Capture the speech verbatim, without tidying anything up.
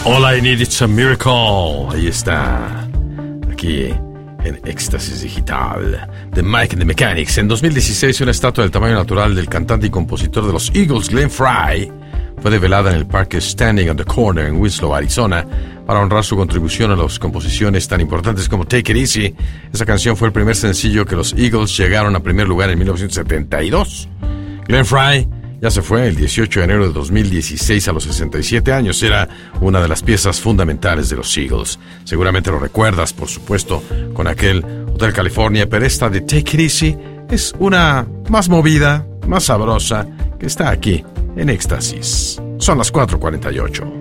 All I Need Is a Miracle. Ahí está. Aquí en Éxtasis Digital de Mike and the Mechanics. En dos mil dieciséis, una estatua del tamaño natural del cantante y compositor de los Eagles, Glenn Frey, fue develada en el parque Standing on the Corner en Winslow, Arizona, para honrar su contribución a las composiciones tan importantes como Take It Easy. Esa canción fue el primer sencillo que los Eagles llegaron a primer lugar en mil novecientos setenta y dos. Glenn Frey ya se fue el dieciocho de enero de dos mil dieciséis a los sesenta y siete años. Era una de las piezas fundamentales de los Eagles. Seguramente lo recuerdas, por supuesto, con aquel Hotel California, pero esta de Take It Easy es una más movida, más sabrosa, que está aquí en Éxtasis. Son las cuatro cuarenta y ocho.